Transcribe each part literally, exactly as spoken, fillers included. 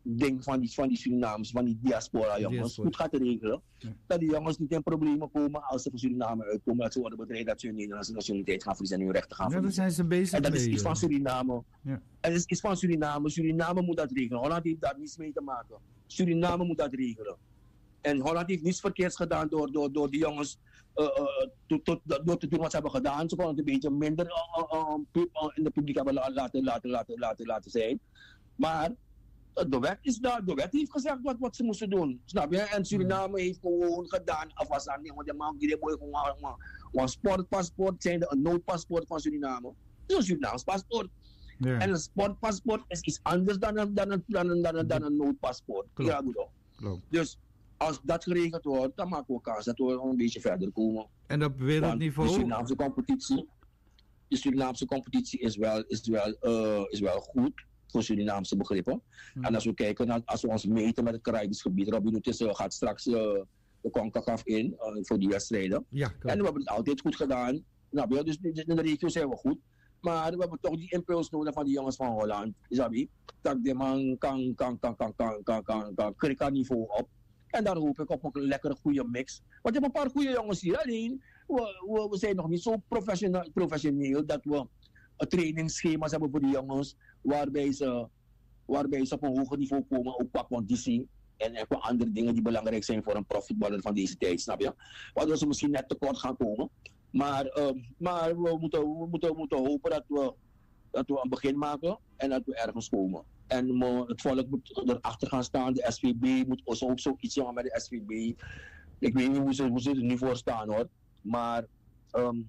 ding van die, van die Surinamers, van die diaspora jongens, Diaspora. goed gaat regelen. Ja. Dat die jongens niet in problemen komen als ze van Suriname uitkomen, dat ze worden bedreigd, dat ze hun Nederlandse nationaliteit gaan verliezen en hun rechten gaan Ja, daar verliezen. zijn ze bezig En dat mee. is iets eh. van Suriname. Ja. En dat is iets van Suriname. Suriname moet dat regelen. Holland heeft daar niets mee te maken. Suriname moet dat regelen. En Holland heeft niets verkeerds gedaan door, door, door die jongens uh, uh, to, to, door te doen wat ze hebben gedaan. Ze konden het een beetje minder uh, uh, uh, uh, in de publiek hebben laten, laten, laten, laten, laten, laten zijn. Maar uh, de wet is daar. De wet heeft gezegd wat, wat ze moesten doen. Snap je? En Suriname heeft gewoon gedaan. Afwas aan want de man die gewoon een sportpaspoort zijn, een noodpaspoort van Suriname. Het is een Surinaams paspoort. Ja. En een sportpaspoort is iets anders dan een, dan een, dan een, dan een, dan een noodpaspoort. Klopt. Ja, goed. Klopt. Dus als dat geregeld wordt, dan maken we kans dat we een beetje verder komen. En op Want de wereldniveau? Surinaamse competitie, de Surinaamse competitie is wel, is wel, uh, is wel goed voor Surinaamse begrippen. Hmm. En als we kijken naar, als we ons meten met het Caribisch gebied, Robin Hood is, uh, gaat straks uh, de CONCACAF in uh, voor die wedstrijden. Ja, En klopt. we hebben het altijd goed gedaan. Nou, dus in de regio zijn we goed. Maar we hebben toch die impuls nodig van die jongens van Holland. Isabi, dat die man kan, kan, kan, kan, kan, kan, kan, kan, kan niveau op. En daar hoop ik op een lekkere goede mix. Want je hebt een paar goede jongens hier. Alleen, we, we, we zijn nog niet zo professioneel, professioneel dat we een trainingsschema's hebben voor die jongens. Waarbij ze, waarbij ze op een hoger niveau komen, ook qua conditie. En qua andere dingen die belangrijk zijn voor een profvoetballer van deze tijd, snap je? Waardoor ze misschien net tekort gaan komen. Maar, uh, maar we, moeten, we, moeten, we moeten hopen dat we, dat we een begin maken en dat we ergens komen. En uh, het volk moet erachter gaan staan. De S V B moet ook zoiets doen met de S V B. Ik weet niet hoe ze, hoe ze er nu voor staan hoor. Maar um,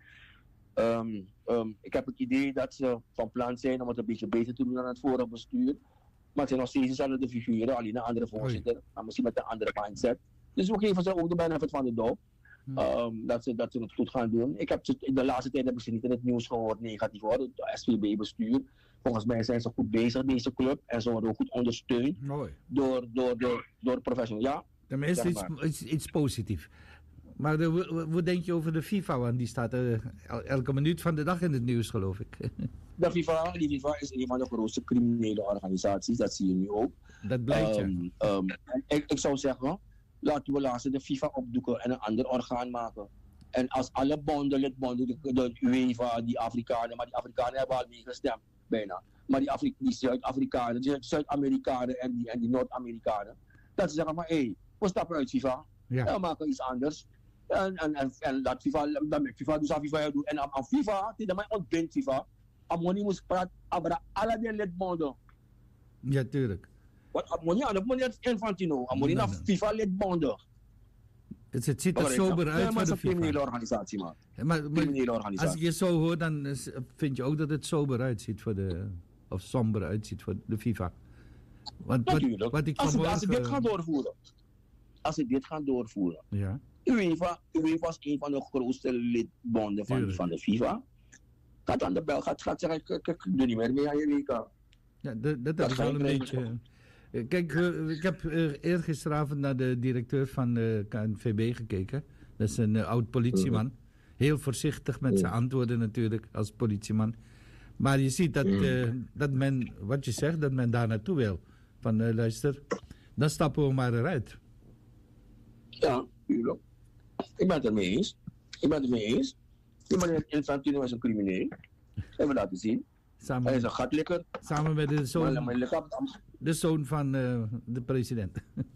um, um, ik heb het idee dat ze van plan zijn om het een beetje beter te doen dan het vorige bestuur. Maar het zijn nog steeds dezelfde figuren, alleen een andere voorzitter. Maar misschien met een andere mindset. Dus we geven ze ook de benefit van de doubt. Um, dat, ze, dat ze het goed gaan doen. Ik heb ze, in de laatste tijd heb ik ze niet in het nieuws gehoord negatief hoor. Het S V B-bestuur. Volgens mij zijn ze goed bezig, deze club. En ze worden ook goed ondersteund Mooi. door, door, door, door professionals. Ja, Tenminste, zeg iets, maar. iets, iets positiefs. Maar de, hoe, hoe denk je over de FIFA? Want die staat uh, el- elke minuut van de dag in het nieuws, geloof ik. de FIFA, die FIFA is een van de grootste criminele organisaties. Dat zie je nu ook. Dat blijkt je. Um, um, ik, ik zou zeggen, laten we laatst de FIFA opdoeken en een ander orgaan maken. En als alle bonden, lidbonden, de, de UEFA, die Afrikanen, maar die Afrikanen hebben al meegestemd, bijna. Maar die, Afri- die Zuid-Afrikanen, die Zuid-Amerikanen en die, en die Noord-Amerikanen, dat ze zeggen maar, hé, hey, we stappen uit FIFA, Ja. en we maken iets anders. En, en, en, en laat FIFA, dan met FIFA, dus aan FIFA doen. En aan, aan FIFA, die mij ontbindt FIFA, Amoni moest praten, abra alle die lidbonden. Ja, tuurlijk. Want Amoni aan de Amoni is Infantino, Amoni naar Nee, nee. FIFA lidbonden. Het, het ziet er Begrijp je? sober Ja, uit maar voor het is de een criminele FIFA. organisatie, man. Maar, maar Criminele als ik organisatie. je zo hoor, dan is- vind je ook dat het sober uitziet voor de... Of somber uitziet voor de FIFA. Want wat, Natuurlijk. wat ik Als ze, als ze dit vanmorgen... gaan doorvoeren. Als ze dit gaan doorvoeren. Ja, UEFA, UEFA is een van de grootste lidbonden van, Tuurlijk. van de FIFA. Gaat aan de bel, gaat, gaat zeggen, ik, ik, ik doe niet meer mee aan je W K. ja dat, dat Dat heb ik ga wel ik een regelen. beetje... eh, Kijk, eh, ik heb uh, eergisteravond naar de directeur van de K N V B gekeken. Dat is een eh, oud politieman. Heel voorzichtig met zijn antwoorden natuurlijk als politieman. Maar je ziet dat, eh, dat men, wat je zegt, dat men daar naartoe wil. Van eh, luister, dan stappen we maar eruit. Ja, tuurlijk. Ik ben het ermee eens. Ik ben het ermee eens. Die meneer Infantino is een crimineel. Hebben we laten zien. Hij Samen, is een gatlikker. samen met de Maar, zoon, maar, de zoon van eh, de president.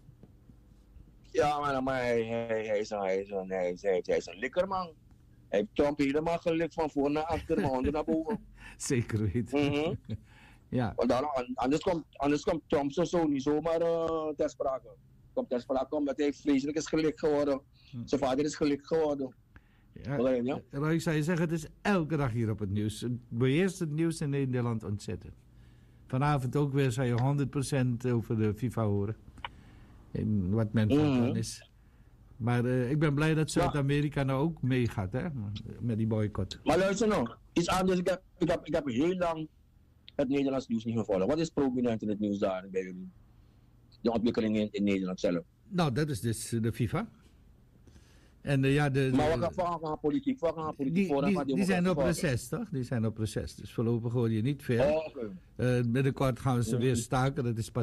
ja, maar, maar hij, hij, hij, is een, hij, is een, hij, is, hij, is, hij is een likkerman. Hij heeft Trump helemaal gelikt van voor naar achter, maar onder naar boven. Zeker weten. Mhm. Ja, Want dan, anders, komt, anders komt Trump zo, zo niet zomaar uh, ter sprake. Komt ter sprake omdat hij vreselijk is gelikt geworden. Zijn vader is gelikt geworden. ja. Begrijp je? Roy, ik zou je zeggen, het is elke dag hier op het nieuws. Het beheerst het nieuws in Nederland ontzettend. Vanavond ook weer zou je honderd procent over de FIFA horen. En wat men van Mhm. plan is. Maar uh, ik ben blij dat Zuid-Amerika nou ook meegaat, hè? Met die boycott. Maar luister nog, iets anders. Ik heb, ik, heb, ik heb heel lang het Nederlands nieuws niet gevolgd. Wat is prominent in het nieuws daar bij jullie? De ontwikkelingen in, in Nederland zelf. Nou, dat is dus de FIFA. En uh, ja, de, de, Maar wat gaan we politiek? Wat gaan we politiek die, voor? en die, wat die zijn op democratie reces, toch? Die zijn op reces. Dus voorlopig hoor je niet veel. voor? Oh, oké. Uh, binnenkort gaan ze Ja. weer staken. Dat is pas